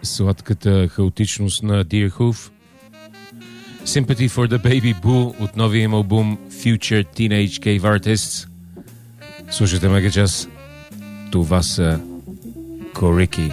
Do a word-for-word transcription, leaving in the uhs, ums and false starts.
сладката хаотичност на Deer Hoof. Sympathy for the Baby Boo от новия им албум Future Teenage Cave Artists. Слушайте Мегачас. Това са Корики.